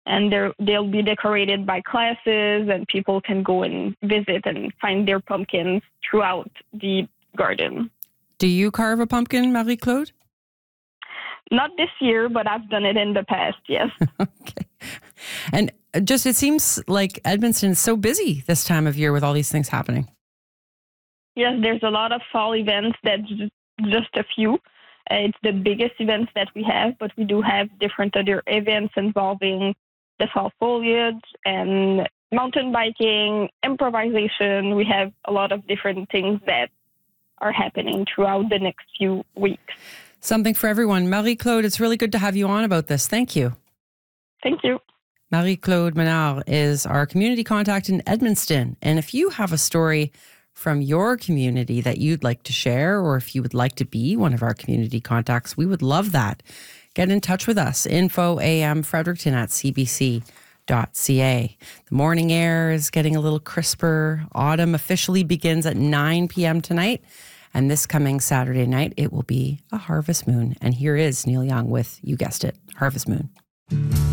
and they'll be decorated by classes, and people can go and visit and find their pumpkins throughout the garden. Do you carve a pumpkin, Marie-Claude? Not this year, but I've done it in the past, yes. Okay. And just, it seems like Edmundston is so busy this time of year with all these things happening. Yes, there's a lot of fall events. That's just a few. It's the biggest events that we have, but we do have different other events involving the fall foliage and mountain biking, improvisation. We have a lot of different things that are happening throughout the next few weeks. Something for everyone. Marie-Claude, it's really good to have you on about this. Thank you. Thank you. Marie-Claude Menard is our community contact in Edmundston. And if you have a story from your community that you'd like to share, or if you would like to be one of our community contacts, we would love that. Get in touch with us. info@Fredericton@cbc.ca. The morning air is getting a little crisper. Autumn officially begins at 9 p.m. tonight. And this coming Saturday night, it will be a harvest moon. And here is Neil Young with, you guessed it, Harvest Moon.